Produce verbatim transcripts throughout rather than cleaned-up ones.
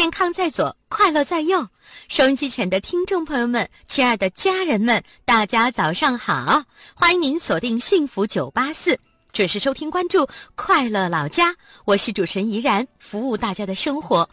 健康在左，快乐在右。收音机前的听众朋友们，亲爱的家人们，大家早上好！欢迎您锁定幸福九八四，准时收听关注快乐老家。我是主持人怡然，服务大家的生活。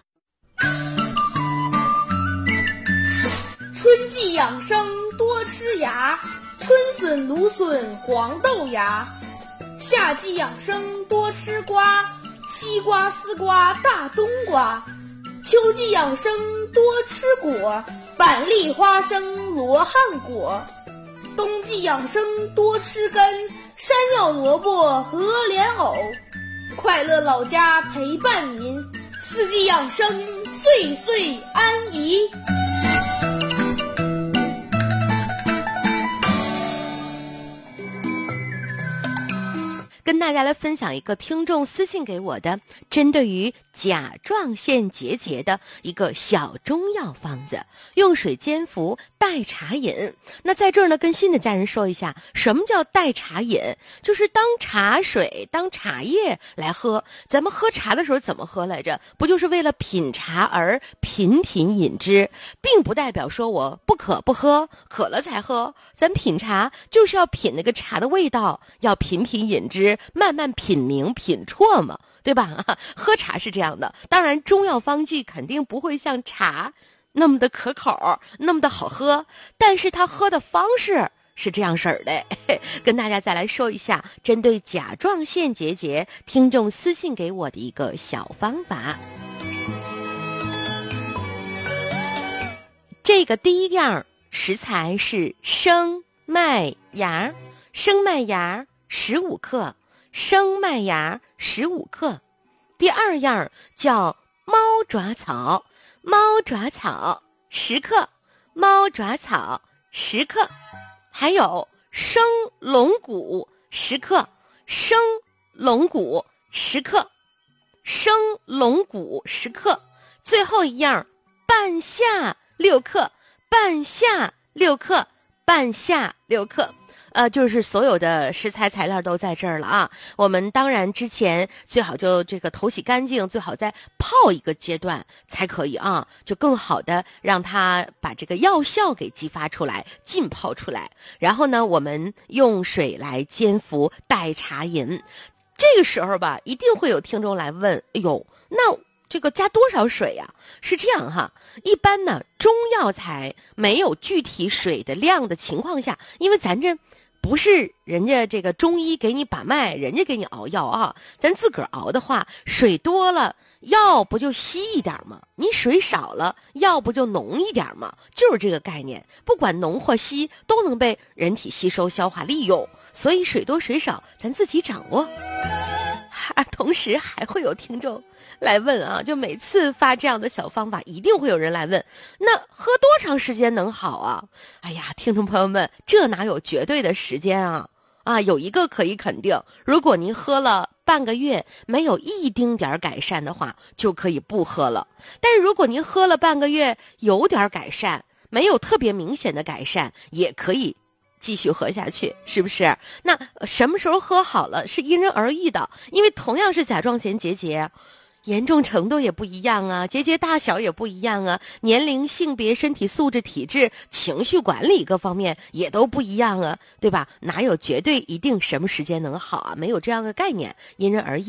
春季养生多吃芽，春笋、芦笋、黄豆芽；夏季养生多吃瓜，西瓜、丝瓜、大冬瓜；秋季养生多吃果，板栗、花生、罗汉果；冬季养生多吃根，山药、萝卜和莲藕。快乐老家陪伴您，四季养生岁岁安怡。 跟大家来分享一个听众私信给我的针对于甲状腺结节的一个小中药方子，用水煎服，代茶饮。那在这儿呢，跟新的家人说一下，什么叫代茶饮？就是当茶水、当茶叶来喝。咱们喝茶的时候怎么喝来着？不就是为了品茶而频频饮之，并不代表说我不渴不喝，渴了才喝。咱品茶就是要品那个茶的味道，要频频饮之，慢慢品茗品啜嘛，对吧？喝茶是这样的，当然中药方剂肯定不会像茶那么的可口，那么的好喝，但是它喝的方式是这样式儿的。跟大家再来说一下，针对甲状腺结节听众私信给我的一个小方法。这个第一样食材是生麦芽，生麦芽十五克，生麦芽十五克。第二样叫猫爪草，猫爪草十克，猫爪草十克。还有生龙骨十克，生龙骨十克，生龙骨十克。最后一样半夏六克，半夏六克，半夏六克。呃，就是所有的食材材料都在这儿了啊。我们当然之前最好就这个头洗干净，最好再泡一个阶段才可以啊，就更好的让它把这个药效给激发出来，浸泡出来。然后呢，我们用水来煎服，代茶饮。这个时候吧，一定会有听众来问，哎呦，那这个加多少水呀？是这样哈，一般呢，中药材没有具体水的量的情况下，因为咱这不是人家这个中医给你把脉，人家给你熬药啊，咱自个儿熬的话，水多了药不就稀一点吗？你水少了药不就浓一点吗？就是这个概念，不管浓或稀都能被人体吸收消化利用，所以水多水少咱自己掌握。而同时还会有听众来问啊，就每次发这样的小方法，一定会有人来问，那喝多长时间能好啊？哎呀，听众朋友们，这哪有绝对的时间啊？啊，有一个可以肯定，如果您喝了半个月没有一丁点改善的话，就可以不喝了。但是如果您喝了半个月有点改善，没有特别明显的改善，也可以继续喝下去，是不是？那什么时候喝好了是因人而异的，因为同样是甲状腺结节，严重程度也不一样啊，结节大小也不一样啊，年龄、性别、身体素质、体质、情绪管理各方面也都不一样啊，对吧？哪有绝对一定什么时间能好啊？没有这样的概念，因人而异。